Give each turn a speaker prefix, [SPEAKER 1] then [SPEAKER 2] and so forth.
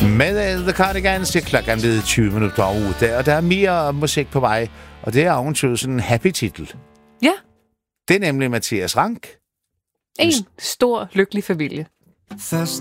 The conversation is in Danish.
[SPEAKER 1] Med The Cardigans til klokken blevet 20 minutter over 8, og der er mere musik på vej, og det er ovenkøbet sådan en happy titel.
[SPEAKER 2] Ja.
[SPEAKER 1] Det er nemlig Mathias Rank.
[SPEAKER 2] En stor, lykkelig familie.
[SPEAKER 3] First